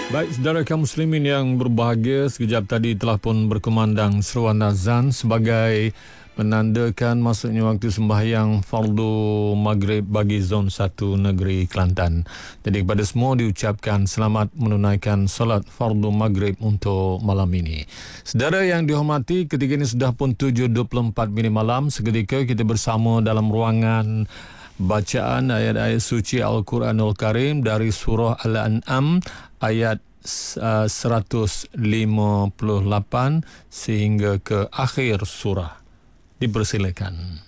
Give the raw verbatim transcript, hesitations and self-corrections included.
Baik, saudara kaum muslimin yang berbahagia, sekejap tadi telah pun berkumandang seruan azan sebagai menandakan masuknya waktu sembahyang fardu maghrib bagi zon satu negeri Kelantan. Jadi kepada semua diucapkan selamat menunaikan solat fardu maghrib untuk malam ini. Saudara yang dihormati, ketika ini sudah pun tujuh dua puluh empat minit malam. Seketika kita bersama dalam ruangan bacaan ayat-ayat suci Al-Quranul Karim dari surah Al-An'am ayat uh, seratus lima puluh lapan sehingga ke akhir surah. Dipersilakan.